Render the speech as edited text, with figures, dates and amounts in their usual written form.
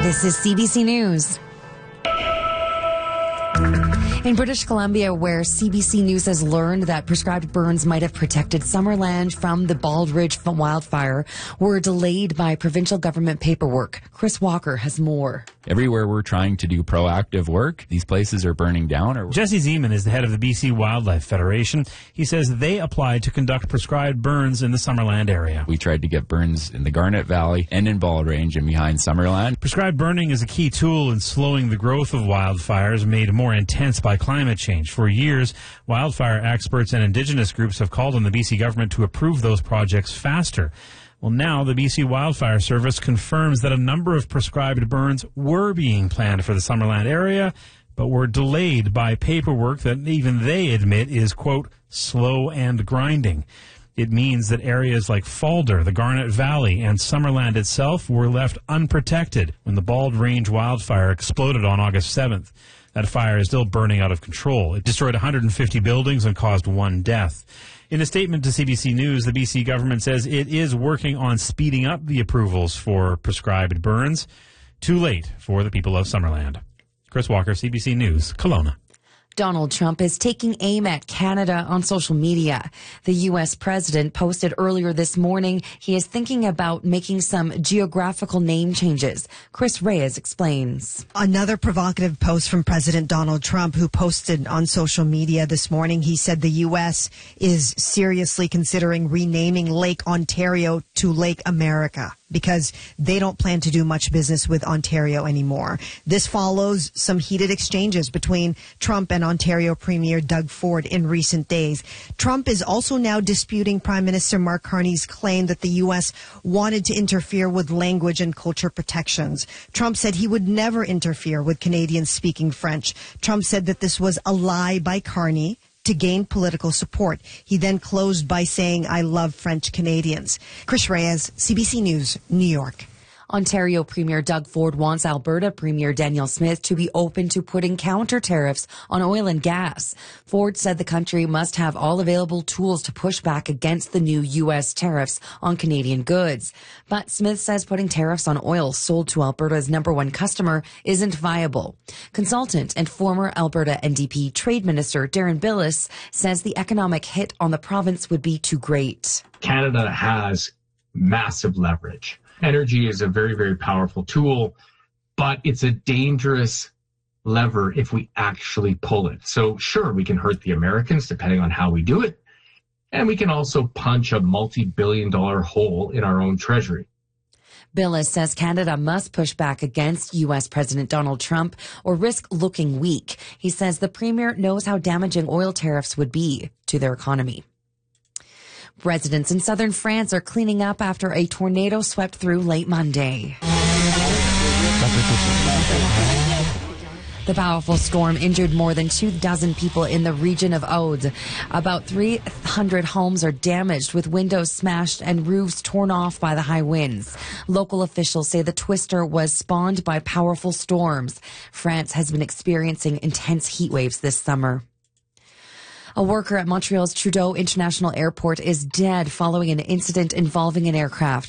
This is CBC News. In British Columbia, where CBC News has learned that prescribed burns might have protected Summerland from the Bald Ridge wildfire, were delayed by provincial government paperwork. Chris Walker has more. Everywhere we're trying to do proactive work, these places are burning down. Jesse Zeman is the head of the BC Wildlife Federation. He says they applied to conduct prescribed burns in the Summerland area. We tried to get burns in the Garnet Valley and in Bald Range and behind Summerland. Prescribed burning is a key tool in slowing the growth of wildfires made more intense by climate change. For years, wildfire experts and Indigenous groups have called on the BC government to approve those projects faster. Well, now the BC Wildfire Service confirms that a number of prescribed burns were being planned for the Summerland area, but were delayed by paperwork that even they admit is, quote, slow and grinding. It means that areas like Falder, the Garnet Valley, and Summerland itself were left unprotected when the Bald Range wildfire exploded on August 7th. That fire is still burning out of control. It destroyed 150 buildings and caused one death. In a statement to CBC News, the BC government says it is working on speeding up the approvals for prescribed burns. Too late for the people of Summerland. Chris Walker, CBC News, Kelowna. Donald Trump is taking aim at Canada on social media. The U.S. president posted earlier this morning he is thinking about making some geographical name changes. Chris Reyes explains. Another provocative post from President Donald Trump, who posted on social media this morning. He said the U.S. is seriously considering renaming Lake Ontario to Lake America, because they don't plan to do much business with Ontario anymore. This follows some heated exchanges between Trump and Ontario Premier Doug Ford in recent days. Trump is also now disputing Prime Minister Mark Carney's claim that the U.S. wanted to interfere with language and culture protections. Trump said he would never interfere with Canadians speaking French. Trump said that this was a lie by Carney to gain political support. He then closed by saying, "I love French Canadians." Chris Reyes, CBC News, New York. Ontario Premier Doug Ford wants Alberta Premier Danielle Smith to be open to putting counter tariffs on oil and gas. Ford said the country must have all available tools to push back against the new U.S. tariffs on Canadian goods. But Smith says putting tariffs on oil sold to Alberta's #1 customer isn't viable. Consultant and former Alberta NDP Trade Minister Darren Billis says the economic hit on the province would be too great. Canada has massive leverage. Energy is a very, very powerful tool, but it's a dangerous lever if we actually pull it. So sure, we can hurt the Americans depending on how we do it. And we can also punch a multi-billion-dollar hole in our own treasury. Billis says Canada must push back against U.S. President Donald Trump or risk looking weak. He says the premier knows how damaging oil tariffs would be to their economy. Residents in southern France are cleaning up after a tornado swept through late Monday. The powerful storm injured more than 24 people in the region of Aude. About 300 homes are damaged, with windows smashed and roofs torn off by the high winds. Local officials say the twister was spawned by powerful storms. France has been experiencing intense heat waves this summer. A worker at Montreal's Trudeau International Airport is dead following an incident involving an aircraft.